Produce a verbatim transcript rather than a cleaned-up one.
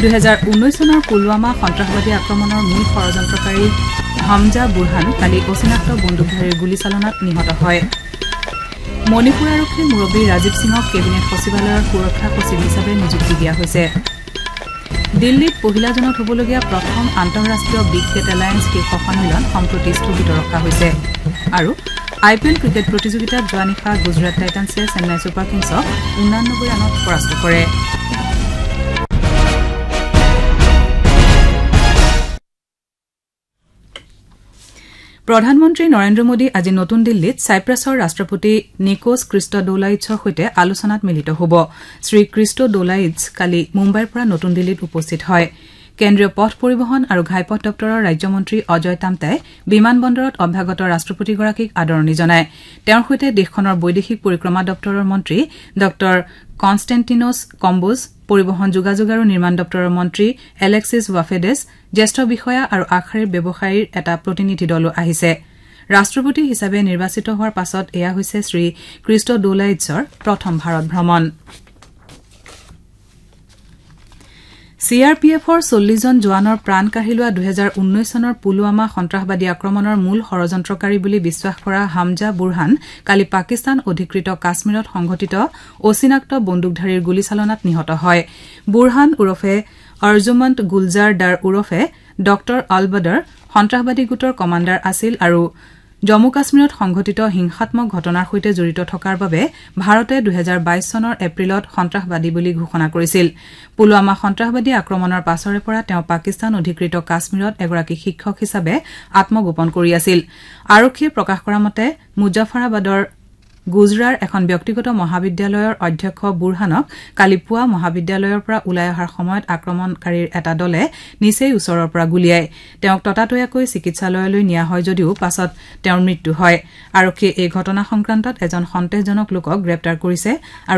দুই হাজাৰ ঊনৈশ চনৰ পুলৱামা সন্ত্ৰাসবাদী আক্ৰমণৰ মূল ষড়যন্ত্ৰকাৰী হামজা বুৰহান কালি অচিনাক্ত বন্দুকধাৰীৰ গুলীচালনাত নিহত হয়। মণিপুৰ আৰক্ষীৰ মুৰব্বী ৰাজীৱ সিঙক কেবিনেট সচিবালয়ৰ সুৰক্ষা সচিব হিচাপে নিযুক্তি দিয়া হৈছে। দিল্লীত পহিলা জুনত হ'বলগীয়া প্ৰথম আন্তঃৰাষ্ট্ৰীয় বিগ কেট এলায়েন্স শীৰ্ষ সন্মিলন সম্প্ৰতি স্থগিত ৰখা হৈছে। আৰু আই পি এল ক্ৰিকেট প্ৰতিযোগিতাত যোৱা নিশা গুজৰাট টাইটান্ছে চেন্নাই ছুপাৰ কিংছক ঊনানব্বৈ ৰানত পৰাস্ত কৰে। প্ৰধানমন্ত্ৰী নৰেন্দ্ৰ মোদী আজি নতুন দিল্লীত ছাইপ্ৰাছৰ ৰাষ্ট্ৰপতি নিকোছ ক্ৰিষ্টডোলাইটছৰ সৈতে আলোচনাত মিলিত হ'ব। শ্ৰীক্ৰিষ্টডোলাইটছ কালি মুম্বাইৰ পৰা নতুন দিল্লীত উপস্থিত হয়। কেন্দ্ৰীয় পথ পৰিবহণ আৰু ঘাইপথ দপ্তৰৰ ৰাজ্যমন্ত্ৰী অজয় টামটাই বিমান বন্দৰত অভ্যাগত ৰাষ্ট্ৰপতিগৰাকীক আদৰণি জনায়। তেওঁৰ সৈতে দেশখনৰ বৈদেশিক পৰিক্ৰমা দপ্তৰৰ মন্ত্ৰী ড কনষ্টেণ্টিনোছ কম্বোজ, পৰিবহণ যোগাযোগ আৰু নিৰ্মাণ দপ্তৰৰ মন্ত্ৰী এলেক্সিছ ৱাফেডেছ, জ্যেষ্ঠ বিষয়া আৰু আগশাৰীৰ ব্যৱসায়ীৰ এটা প্ৰতিনিধি দলো আহিছে। ৰাষ্ট্ৰপতি হিচাপে নিৰ্বাচিত হোৱাৰ পাছত এয়া হৈছে শ্ৰী ক্ৰিষ্টডোলাইটছৰ প্ৰথম ভাৰত ভ্ৰমণ। চি আৰ পি এফৰ চল্লিছজন জোৱানৰ প্ৰাণ কাঢ়ি লোৱা দুহেজাৰ ঊনৈশ চনৰ পুলৱামা সন্ত্ৰাসবাদী আক্ৰমণৰ মূল ষড়যন্ত্ৰকাৰী বুলি বিশ্বাস কৰা হামজা বুৰহান কালি পাকিস্তান অধিকৃত কাশ্মীৰত সংঘটিত অচিনাক্ত বন্দুকধাৰীৰ গুলীচালনাত নিহত হয়। বুৰহান ওৰফে অৰ্জুমন্ত গুলজাৰ দাৰ ওৰফে ডক্টৰ আলবদৰ সন্ত্ৰাসবাদী গোটৰ কমাণ্ডাৰ আছিল আৰু জম্মু কাশ্মীৰত সংঘটিত হিংসাত্মক ঘটনাৰ সৈতে জড়িত থকাৰ বাবে ভাৰতে দুহেজাৰ বাইশ চনৰ এপ্ৰিলত সন্ত্ৰাসবাদী বুলি ঘোষণা কৰিছিল। পুলৱামা সন্ত্ৰাসবাদী আক্ৰমণৰ পাছৰে পৰা তেওঁ পাকিস্তান অধিকৃত কাশ্মীৰত এগৰাকী শিক্ষক হিচাপে আত্মগোপন কৰি আছিল। আৰক্ষীয়ে প্ৰকাশ কৰা মতে মুজফৰাবাদৰ গুজৰাৰ এখন ব্যক্তিগত মহাবিদ্যালয়ৰ অধ্যক্ষ বুৰহানক কালি পুৱা মহাবিদ্যালয়ৰ পৰা ওলাই অহাৰ সময়ত আক্ৰমণকাৰীৰ এটা দলে নিচেই ওচৰৰ পৰা গুলীয়ায়। তেওঁক ততাতৈয়াকৈ চিকিৎসালয়লৈ নিয়া হয় যদিও পাছত তেওঁৰ মৃত্যু হয়। আৰক্ষীয়ে এই ঘটনা সংক্ৰান্তত এজন সন্দেহজনক লোকক গ্ৰেপ্তাৰ কৰিছে আৰু